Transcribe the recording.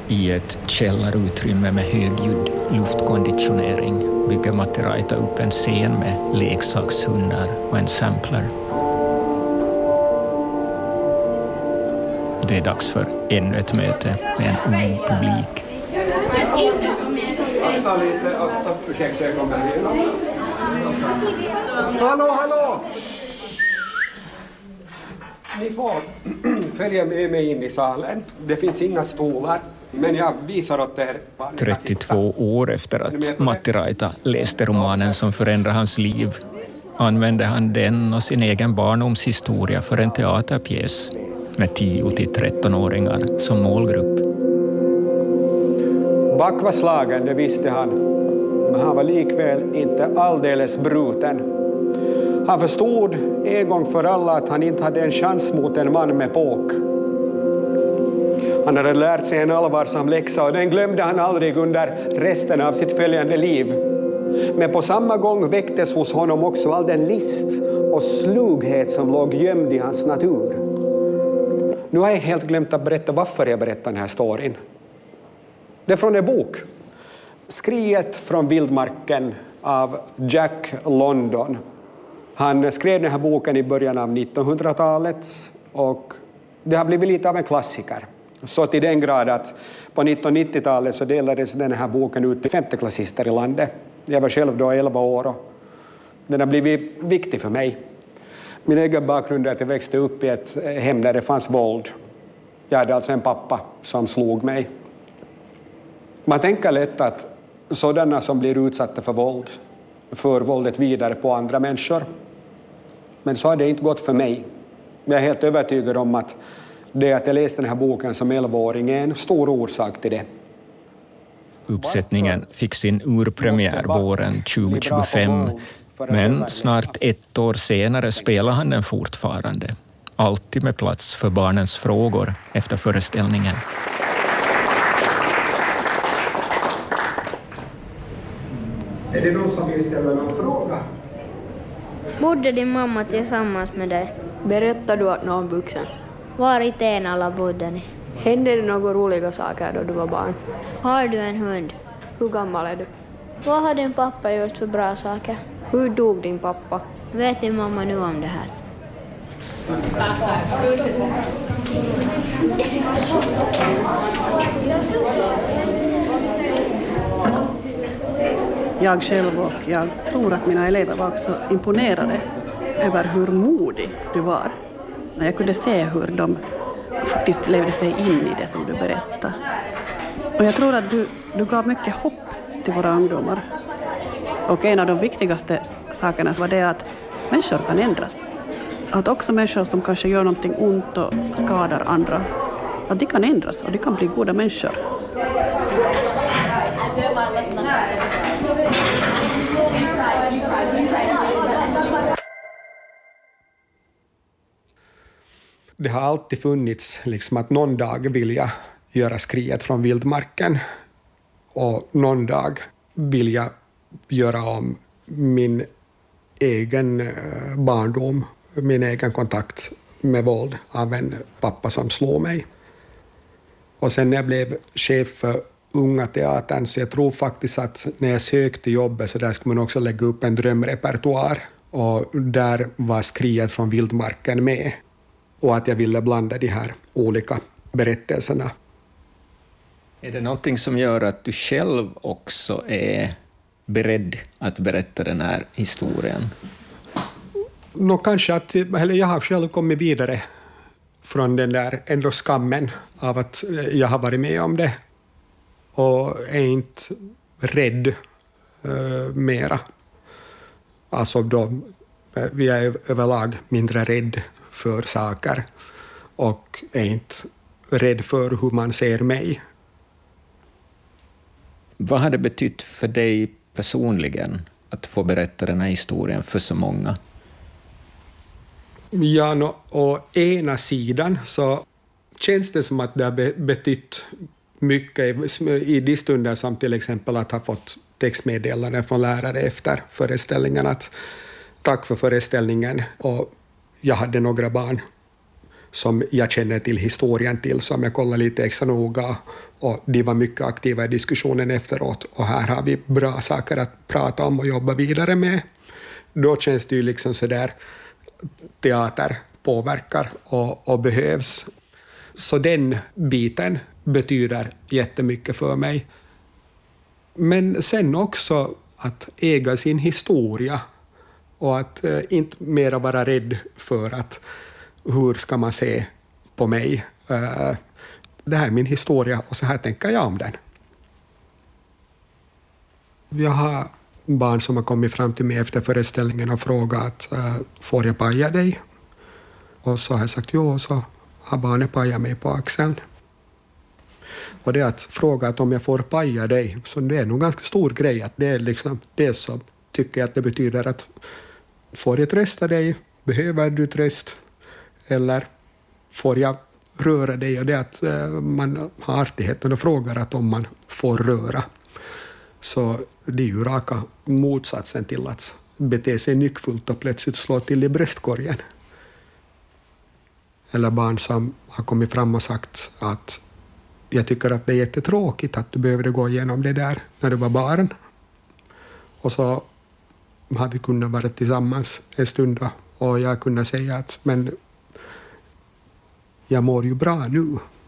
I ett källarutrymme med högljudd luftkonditionering bygger Matti Raita upp en scen med leksakshundar och en sampler. Det är dags för ännu ett möte med en ung publik. Hallå! Ni får följa med mig in i salen. Det finns inga stolar, men jag visar åt er. 32 år efter att Matti Raita läste romanen som förändrar hans liv använde han den och sin egen barndomshistoria för en teaterpjäs med 10-13-åringar som målgrupp. Back var slagen, det visste han. Men han var likväl inte alldeles bruten. Han förstod en gång för alla att han inte hade en chans mot en man med påk. Han hade lärt sig en allvarsam läxa och den glömde han aldrig under resten av sitt följande liv. Men på samma gång väcktes hos honom också all den list och slughet som låg gömd i hans natur. Nu har jag helt glömt att berätta varför jag berättar den här storyn. Det är från en bok. Skriet från vildmarken av Jack London. Han skrev den här boken i början av 1900-talet och det har blivit lite av en klassiker. Så till den grad att på 1990-talet så delades den här boken ut till 50-klassister i landet. Jag var själv då 11 år och den har blivit viktig för mig. Min egen bakgrund är att jag växte upp i ett hem där det fanns våld. Jag hade alltså en pappa som slog mig. Man tänker lätt att sådana som blir utsatta för våld för våldet vidare på andra människor. Men så har det inte gått för mig. Jag är helt övertygad om att det att jag läste den här boken som 11-åring är en stor orsak till det. Uppsättningen fick sin urpremiär våren 2025, men snart ett år senare spelar han den fortfarande. Alltid med plats för barnens frågor efter föreställningen. Är det någon som vill ställa någon fråga? Bodde din mamma tillsammans med dig? Berättar du att någon vuxen? Var i Tenala bodde ni? Hände det några roliga saker då du var barn? Har du en hund? Hur gammal är du? Vad har din pappa gjort för bra saker? Hur dog din pappa? Vet din mamma nu om det här? Jag själv och jag tror att mina elever var också imponerade över hur modig du var. När jag kunde se hur de faktiskt levde sig in i det som du berättade. Och jag tror att du gav mycket hopp till våra ungdomar. Och en av de viktigaste sakerna var det att människor kan ändras. Att också människor som kanske gör någonting ont och skadar andra, att de kan ändras och de kan bli goda människor. Det har alltid funnits liksom att någon dag vill jag göra Skriet från vildmarken och någon dag vill jag göra om min egen barndom, min egen kontakt med våld av en pappa som slår mig. Och sen när jag blev chef för Unga teatern så jag tror faktiskt att när jag sökte jobbet så där skulle man också lägga upp en drömrepertoar och där var Skriet från vildmarken med. Och att jag ville blanda de här olika berättelserna. Är det någonting som gör att du själv också är beredd att berätta den här historien? Kanske att jag har själv kommit vidare från den där ändå skammen av att jag har varit med om det. Och är inte rädd mera. Alltså då, vi är överlag mindre rädd för saker och är inte rädd för hur man ser mig. Vad har det betytt för dig personligen att få berätta den här historien för så många? Ja, å ena sidan så känns det som att det har betytt mycket i de stunder som till exempel att ha fått textmeddelanden från lärare efter föreställningen att tack för föreställningen och jag hade några barn som jag känner till historien till, som jag kollar lite extra noga, och de var mycket aktiva i diskussionen efteråt, och här har vi bra saker att prata om och jobba vidare med. Då känns det ju liksom så där, teater påverkar och behövs. Så den biten betyder jättemycket för mig. Men sen också att äga sin historia och att inte mera vara rädd för att hur ska man se på mig. Det här är min historia och så här tänker jag om den. Jag har barn som har kommit fram till mig efter föreställningen och frågat får jag paja dig? Och så har jag sagt jo, och så har barnet pajat mig på axeln. Och det att fråga att om jag får paja dig, så det är nog ganska stor grej. Att det är liksom det som tycker jag att det betyder att får jag trösta dig, behöver du tröst, eller får jag röra dig? Och det att man har artigheten och frågar att om man får röra. Så det är ju raka motsatsen till att bete sig nyckfullt och plötsligt slå till i bröstkorgen. Eller barn som har kommit fram och sagt att jag tycker att det är jättetråkigt att du behövde gå igenom det där när du var barn. Och så har vi kunnat vara tillsammans en stund och jag kunnat säga att men jag mår ju bra nu.